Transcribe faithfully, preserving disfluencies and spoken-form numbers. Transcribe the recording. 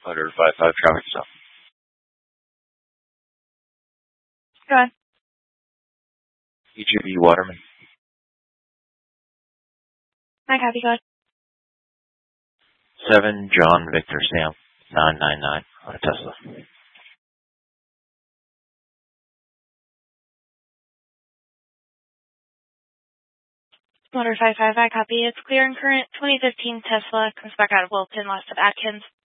Motor five five traffic stop. Go ahead. E G B Waterman. I copy. Go ahead. seven John Victor Sam nine nine nine on a Tesla. Motor five five, I copy. It's clear and current. twenty fifteen Tesla comes back out of Wilton, lost of Atkins.